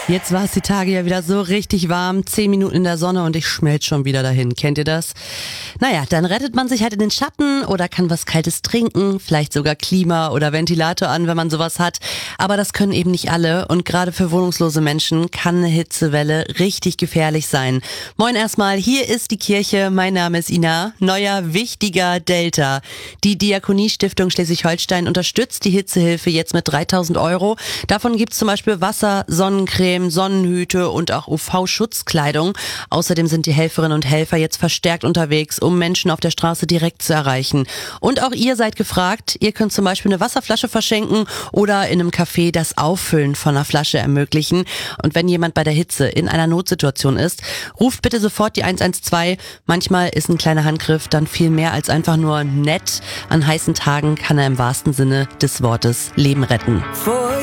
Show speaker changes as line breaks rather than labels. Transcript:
Jetzt war es die Tage ja wieder so richtig warm, 10 Minuten in der Sonne und ich schmelze schon wieder dahin. Kennt ihr das? Naja, dann rettet man sich halt in den Schatten oder kann was Kaltes trinken, vielleicht sogar Klima oder Ventilator an, wenn man sowas hat. Aber das können eben nicht alle und gerade für wohnungslose Menschen kann eine Hitzewelle richtig gefährlich sein. Moin erstmal, hier ist die Kirche, mein Name ist Ina, neuer wichtiger Delta. Die Diakoniestiftung Schleswig-Holstein unterstützt die Hitzehilfe jetzt mit 3.000 €. Davon gibt's zum Beispiel Wasser, Sonnencreme, Sonnenhüte und auch UV-Schutzkleidung. Außerdem sind die Helferinnen und Helfer jetzt verstärkt unterwegs, um Menschen auf der Straße direkt zu erreichen. Und auch ihr seid gefragt. Ihr könnt zum Beispiel eine Wasserflasche verschenken oder in einem Café das Auffüllen von einer Flasche ermöglichen. Und wenn jemand bei der Hitze in einer Notsituation ist, ruft bitte sofort die 112. Manchmal ist ein kleiner Handgriff dann viel mehr als einfach nur nett. An heißen Tagen kann er im wahrsten Sinne des Wortes Leben retten.